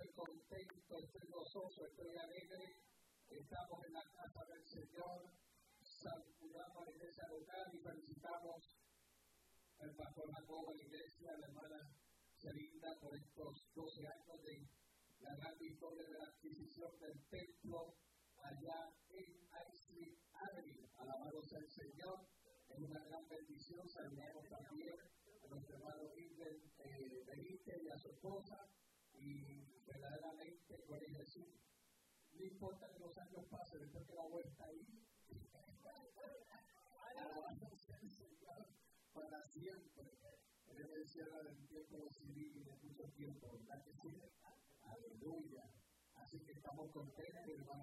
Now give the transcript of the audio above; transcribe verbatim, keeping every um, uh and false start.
estoy contento, estoy gozoso, estoy alegre. Estamos en la casa del Señor. Saludamos a la iglesia local y felicitamos al pastor Jacobo, a la iglesia, a la hermana Celinda por estos doce años de la gran victoria de la adquisición del templo allá en High Street Avenue. Alabado sea el Señor. Es una gran bendición. Saludamos también a nuestro hermano Ingrid eh, Benítez y a su esposa. Y verdaderamente, gloria a Jesús. No importa que los años pasen, después que la vuelta ahí. Alabado sea el Señor para siempre. Él me encierra del tiempo civil y de mucho tiempo, ¿verdad que sí? Aleluya. Así que estamos contentos, hermano